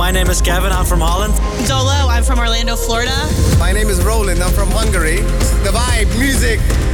My name is Kevin, I'm from Holland. Dolo, I'm from Orlando, Florida. My name is Roland, I'm from Hungary. The vibe, music,